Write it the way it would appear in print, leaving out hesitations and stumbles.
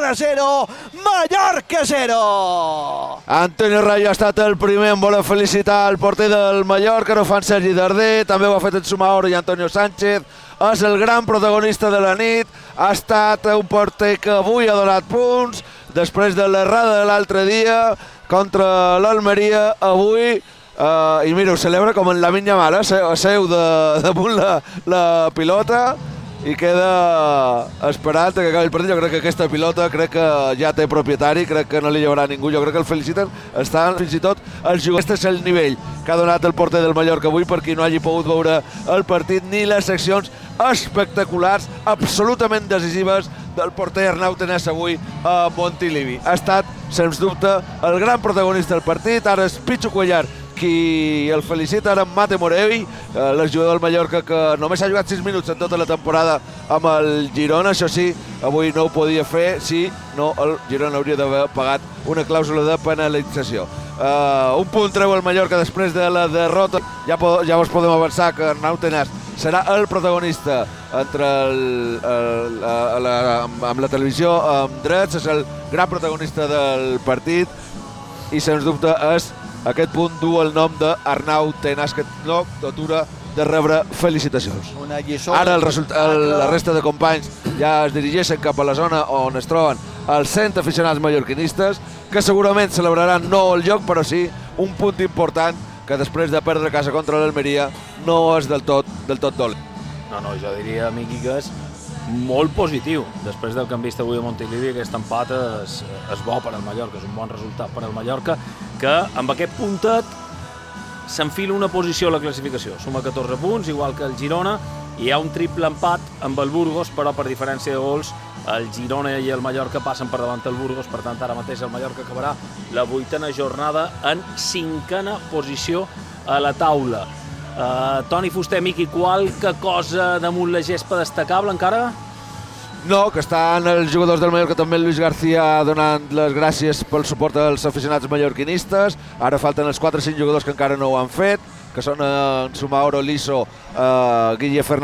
Barça 0, Mallorca 0. Antonio Rayo ha estat el primer en voler felicitar el porter del Mallorca, no fan Sergi Darder, també ho ha fet en Sumaoro i Antonio Sánchez. És el gran protagonista de la nit, ha estat un porter que avui ha donat punts, després de l'errada de l'altre dia contra l'Almeria, avui, i mira, ho celebra com en Lamine Yamal, seu damunt la pilota, i queda esperant que acabi el partit. Jo crec que aquesta pilota ja té propietari, crec que no li llevarà ningú, jo crec que el feliciten, estan fins i tot els jugadors. Aquest és el nivell que ha donat el porter del Mallorca avui, per qui no hagi pogut veure el partit ni les seccions espectaculars, absolutament decisives del porter Arnau Tenas avui a Montilivi. Ha estat, sens dubte, el gran protagonista del partit. Ara és Pichu Cuellar qui el felicita, ara en Mate Morevi, l'exjugador del Mallorca que només ha jugat 6 minuts en tota la temporada amb el Girona. Això sí, avui no ho podia fer, si no el Girona hauria d'haver pagat una clàusula de penalització. Un punt treu el Mallorca després de la derrota. Ja us podem avançar que Arnau Tenas serà el protagonista amb la televisió amb drets, és el gran protagonista del partit i sens dubte aquest punt du el nom d'Arnau Tenas, que no atura de rebre felicitacions. Ara la resta de companys ja es dirigeixen cap a la zona on es troben els 100 aficionats mallorquinistes, que segurament celebraran no el joc, però sí un punt important que després de perdre a casa contra l'Almeria no és del tot dolent. No, jo diria, Miqui, que és molt positiu. Després del que hem vist avui a Montilivi, aquest empat és bo per al Mallorca, és un bon resultat per al Mallorca, que amb aquest puntet s'enfila una posició a la classificació. Suma 14 punts, igual que el Girona, i hi ha un triple empat amb el Burgos, però per diferència de gols el Girona i el Mallorca passen per davant el Burgos, per tant ara mateix el Mallorca acabarà la 8a jornada en 5a posició a la taula. Toni Fuster, Miqui, qualque cosa damunt la gespa destacable encara? No, que estan els jugadors del Mallorca, també el Luis García, donant les gràcies pel suport als aficionats mallorquinistes. Ara falten els 4 o 5 jugadors que encara no ho han fet, que són en Sumaoro, Liso, Guille Fernández